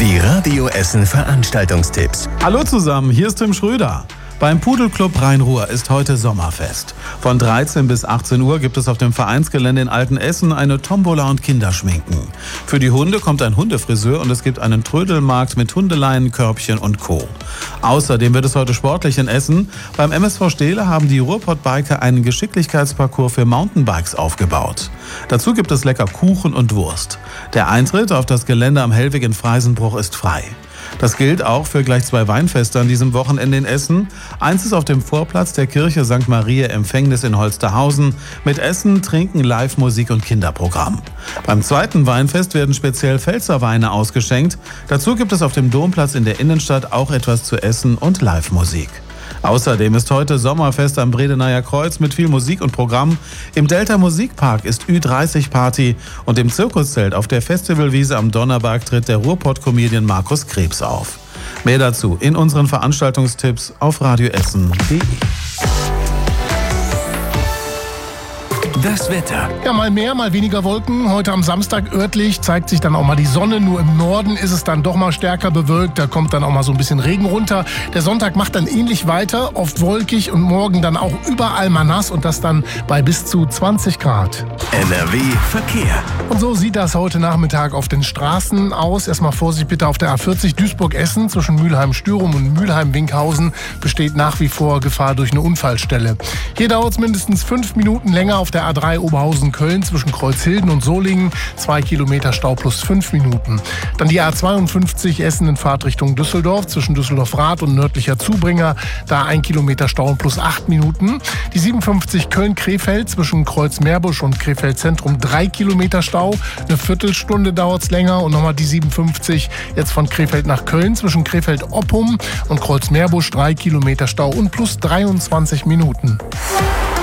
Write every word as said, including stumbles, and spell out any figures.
Die Radio Essen Veranstaltungstipps. Hallo zusammen, hier ist Tim Schröder. Beim Pudelclub Rhein-Ruhr ist heute Sommerfest. Von dreizehn bis achtzehn Uhr gibt es auf dem Vereinsgelände in Altenessen eine Tombola und Kinderschminken. Für die Hunde kommt ein Hundefriseur und es gibt einen Trödelmarkt mit Hundeleien, Körbchen und Co. Außerdem wird es heute sportlich in Essen. Beim M S V Steele haben die Ruhrpott-Biker einen Geschicklichkeitsparcours für Mountainbikes aufgebaut. Dazu gibt es lecker Kuchen und Wurst. Der Eintritt auf das Gelände am Hellweg in Freisenbruch ist frei. Das gilt auch für gleich zwei Weinfeste an diesem Wochenende in Essen. Eins ist auf dem Vorplatz der Kirche Sankt Maria Empfängnis in Holsterhausen mit Essen, Trinken, Live-Musik und Kinderprogramm. Beim zweiten Weinfest werden speziell Pfälzerweine ausgeschenkt. Dazu gibt es auf dem Domplatz in der Innenstadt auch etwas zu essen und Live-Musik. Außerdem ist heute Sommerfest am Bredeneier Kreuz mit viel Musik und Programm. Im Delta Musikpark ist Ü dreißig Party und im Zirkuszelt auf der Festivalwiese am Donnerberg tritt der Ruhrpott-Comedian Markus Krebs auf. Mehr dazu in unseren Veranstaltungstipps auf radioessen punkt de. Das Wetter. Ja, mal mehr, mal weniger Wolken. Heute am Samstag örtlich zeigt sich dann auch mal die Sonne. Nur im Norden ist es dann doch mal stärker bewölkt. Da kommt dann auch mal so ein bisschen Regen runter. Der Sonntag macht dann ähnlich weiter, oft wolkig und morgen dann auch überall mal nass und das dann bei bis zu zwanzig Grad. N R W Verkehr. Und so sieht das heute Nachmittag auf den Straßen aus. Erstmal Vorsicht bitte auf der A vierzig Duisburg-Essen zwischen Mülheim-Stürum und Mülheim-Winkhausen besteht nach wie vor Gefahr durch eine Unfallstelle. Hier dauert es mindestens fünf Minuten länger auf der A drei Oberhausen-Köln zwischen Kreuzhilden und Solingen. Zwei Kilometer Stau plus fünf Minuten. Dann die A zweiundfünfzig Essen in Fahrtrichtung Düsseldorf zwischen Düsseldorf-Rath und nördlicher Zubringer. Da ein Kilometer Stau plus acht Minuten. Die siebenundfünfzig Köln-Krefeld zwischen Kreuz-Meerbusch und Krefeld-Zentrum drei Kilometer Stau. Eine Viertelstunde dauert es länger. Und nochmal die siebenundfünfzig jetzt von Krefeld nach Köln zwischen Krefeld-Oppum und Kreuz-Meerbusch drei Kilometer Stau und plus dreiundzwanzig Minuten.